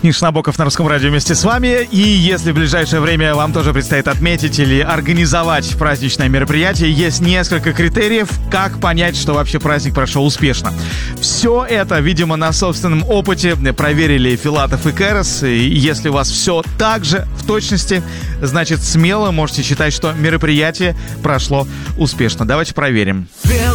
Миша Набоков на Русском радио вместе с вами. И если в ближайшее время вам тоже предстоит отметить или организовать праздничное мероприятие, есть несколько критериев, как понять, что вообще праздник прошел успешно. Все это, видимо, на собственном опыте проверили Филатов и Кэрос. И если у вас все так же, в точности, значит, смело можете считать, что мероприятие прошло успешно. Давайте проверим.